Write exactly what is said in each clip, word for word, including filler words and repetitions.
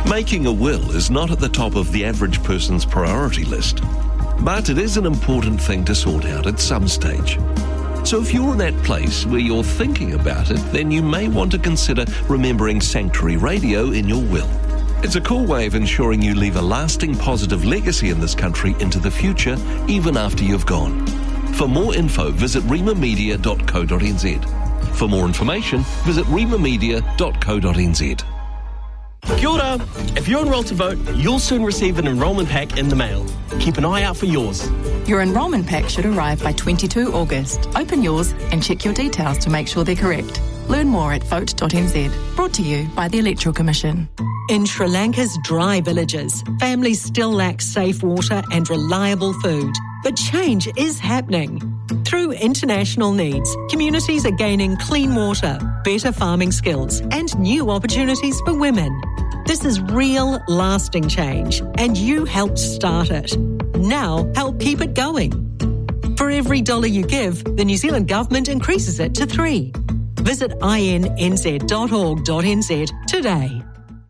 Making a will is not at the top of the average person's priority list, but it is an important thing to sort out at some stage. So if you're in that place where you're thinking about it, then you may want to consider remembering Sanctuary Radio in your will. It's a cool way of ensuring you leave a lasting positive legacy in this country into the future, even after you've gone. For more info, visit rima media dot co dot n z. For more information, visit rima media dot co dot n z. Kia ora. If you're enrolled to vote, you'll soon receive an enrolment pack in the mail. Keep an eye out for yours. Your enrolment pack should arrive by the twenty-second of August. Open yours and check your details to make sure they're correct. Learn more at vote dot n z. Brought to you by the Electoral Commission. In Sri Lanka's dry villages, families still lack safe water and reliable food. But change is happening. Through international needs, communities are gaining clean water, better farming skills, and new opportunities for women. This is real, lasting change, and you helped start it. Now, help keep it going. For every dollar you give, the New Zealand Government increases it to three. Visit i n n z dot org dot n z today.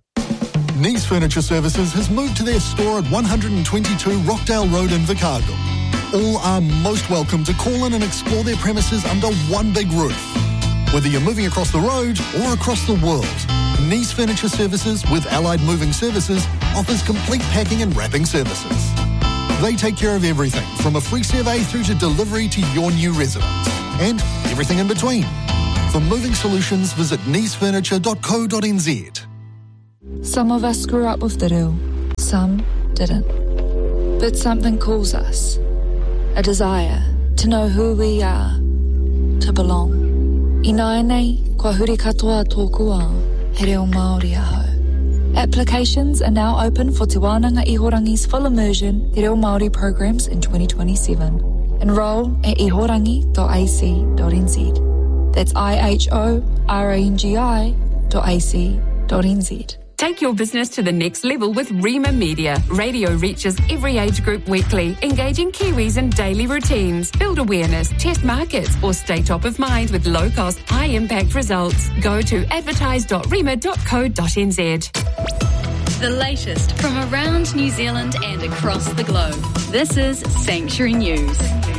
Nice Furniture Services has moved to their store at one twenty-two Rockdale Road in Vicargo. All are most welcome to call in and explore their premises under one big roof. Whether you're moving across the road or across the world, Nice Furniture Services with Allied Moving Services offers complete packing and wrapping services. They take care of everything from a free survey through to delivery to your new residence and everything in between. For moving solutions, visit nice furniture dot co dot n z. Some of us grew up with the reo, some didn't. But something calls us, a desire to know who we are, to belong. I nai nei, kua huri katoa tōku ao, he reo Māori aho. Applications are now open for Te Wānanga Ihorangi's full immersion Te Reo Māori programs in twenty twenty-seven. Enroll at ihorangi dot a c dot n z. That's I H O R A N G I dot A C dot N Z. Take your business to the next level with Rima Media. Radio reaches every age group weekly, engaging Kiwis in daily routines. Build awareness, test markets, or stay top of mind with low-cost, high-impact results. Go to advertise dot rima dot co dot n z. The latest from around New Zealand and across the globe. This is Sanctuary News.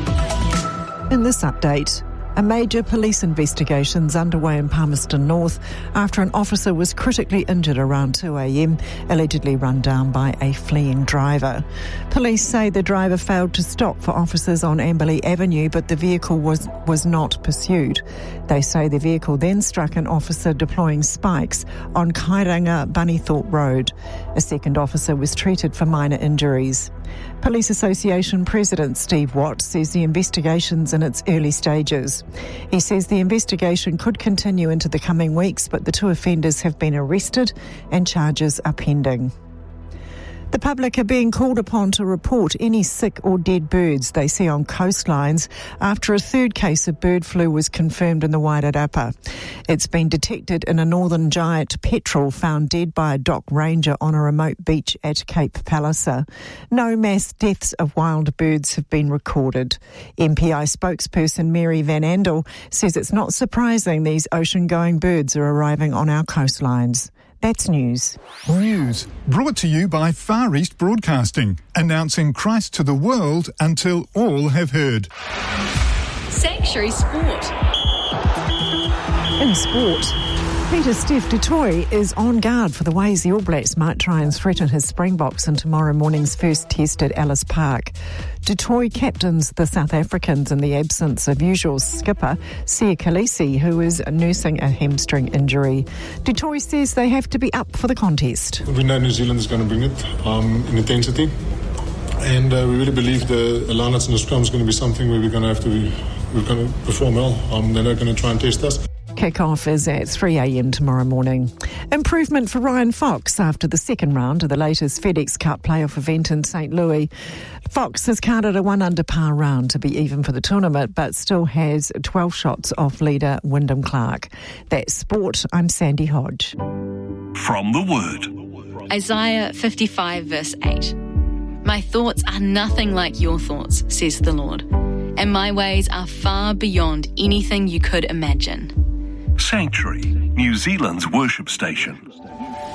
In this update, a major police investigation is underway in Palmerston North after an officer was critically injured around two a m, allegedly run down by a fleeing driver. Police say the driver failed to stop for officers on Amberley Avenue, but the vehicle was, was not pursued. They say the vehicle then struck an officer deploying spikes on Kairanga Bunnythorpe Road. A second officer was treated for minor injuries. Police Association President Steve Watt says the investigation's in its early stages. He says the investigation could continue into the coming weeks, but the two offenders have been arrested and charges are pending. The public are being called upon to report any sick or dead birds they see on coastlines after a third case of bird flu was confirmed in the Wairarapa. It's been detected in a northern giant petrel found dead by a dock ranger on a remote beach at Cape Palliser. No mass deaths of wild birds have been recorded. M P I spokesperson Mary Van Andel says it's not surprising these ocean-going birds are arriving on our coastlines. That's news. News brought to you by Far East Broadcasting, announcing Christ to the world until all have heard. Sanctuary Sport. In sport, Peter Steph du Toit is on guard for the ways the All Blacks might try and threaten his Springboks in tomorrow morning's first test at Ellis Park. Du Toit captains the South Africans in the absence of usual skipper Siya Kolisi, who is nursing a hamstring injury. Du Toit says they have to be up for the contest. We know New Zealand is going to bring it um, in intensity, and uh, we really believe the alignments in the scrum is going to be something where we're going to have to be, we're going to perform well. Um, they're not going to try and test us. Kick-off is at three a m tomorrow morning. Improvement for Ryan Fox after the second round of the latest FedEx Cup playoff event in Saint Louis. Fox has carded a one under par round to be even for the tournament, but still has twelve shots off leader Wyndham Clark. That's sport. I'm Sandy Hodge. From the Word. Isaiah fifty-five verse eight. My thoughts are nothing like your thoughts, says the Lord, and my ways are far beyond anything you could imagine. Sanctuary, New Zealand's worship station.